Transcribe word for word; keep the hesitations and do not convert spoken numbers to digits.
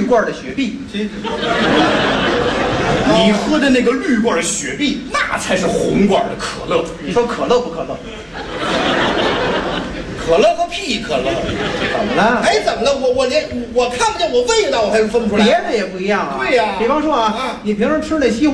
罐的雪碧。 你喝的那个绿罐的雪碧，那才是红罐的可乐。 你说可乐不可乐？ 可乐个屁可乐！ 怎么了？ 哎，怎么了？我我连我看不见我味道，我还是分不出来。 别的也不一样啊。 对呀、 比方说啊， 啊你平时吃那西